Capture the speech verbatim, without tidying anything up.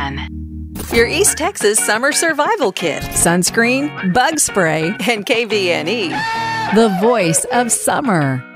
N. Your East Texas Summer Survival Kit, sunscreen, bug spray, and K V N E. The voice of summer.